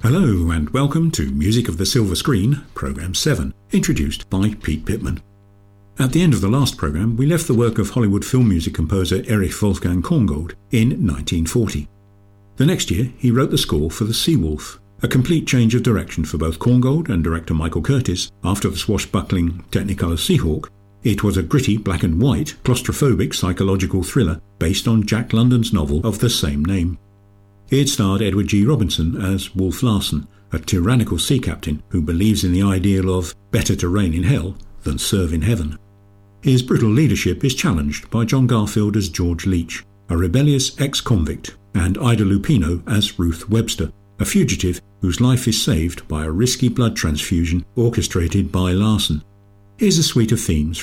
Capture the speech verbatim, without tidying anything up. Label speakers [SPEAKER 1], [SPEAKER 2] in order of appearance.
[SPEAKER 1] Hello and welcome to Music of the Silver Screen, Programme seven, introduced by Pete Pittman. At the end of the last programme, we left the work of Hollywood film music composer Erich Wolfgang Korngold in nineteen forty. The next year, he wrote the score for The Seawolf, a complete change of direction for both Korngold and director Michael Curtiz after the swashbuckling Technicolor Seahawk. It was a gritty black and white, claustrophobic psychological thriller based on Jack London's novel of the same name. It starred Edward G. Robinson as Wolf Larsen, a tyrannical sea captain who believes in the ideal of better to reign in hell than serve in heaven. His brutal leadership is challenged by John Garfield as George Leach, a rebellious ex-convict, and Ida Lupino as Ruth Webster, a fugitive whose life is saved by a risky blood transfusion orchestrated by Larsen. Here's a suite of themes